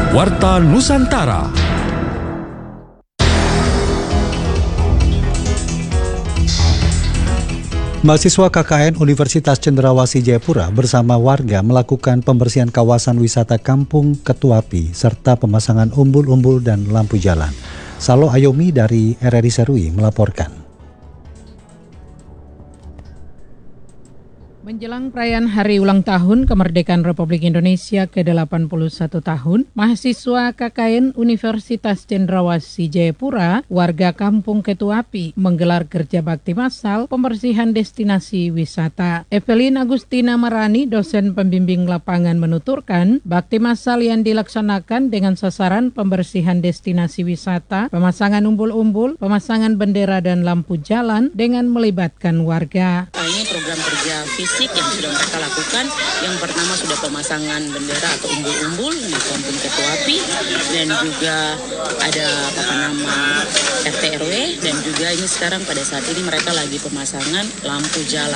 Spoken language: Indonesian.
Warta Nusantara. Mahasiswa KKN Universitas Cendrawasih Jayapura bersama warga melakukan pembersihan kawasan wisata Kampung Ketuapi serta pemasangan umbul-umbul dan lampu jalan. Salo Ayomi dari RRI Serui melaporkan. Menjelang perayaan Hari Ulang Tahun Kemerdekaan Republik Indonesia ke-81 tahun, mahasiswa KKN Universitas Cendrawasih Jayapura, warga Kampung Ketuapi, menggelar kerja bakti massal pembersihan destinasi wisata. Evelyn Agustina Marani, dosen pembimbing lapangan, menuturkan, bakti massal yang dilaksanakan dengan sasaran pembersihan destinasi wisata, pemasangan umbul-umbul, pemasangan bendera dan lampu jalan dengan melibatkan warga. Ini program kerja fisik yang sudah mereka lakukan. Yang pertama sudah pemasangan bendera atau umbul-umbul di Kampung Ketuapi, dan juga ada nama RT RW, dan juga ini sekarang pada saat ini mereka lagi pemasangan lampu jalan.